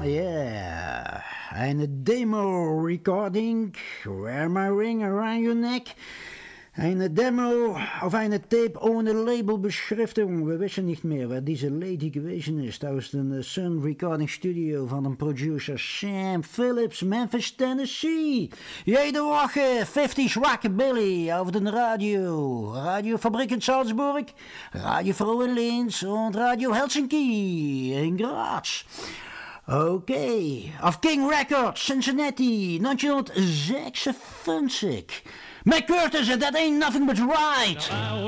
yeah. Een demo recording, Wear My Ring Around Your Neck. Een demo of een tape ohne labelbeschrifting. We wisten niet meer waar deze lady geweest is. Dat was een Sun Recording Studio van een producer Sam Phillips, Memphis, Tennessee. Jede woche 50s Rockabilly auf den Radio. Radiofabrik in Salzburg, Radio Froh in Linz und Radio Helsinki in Graz. Oké, of King Records, Cincinnati, 1956. Mac Curtis, and that ain't nothing but right.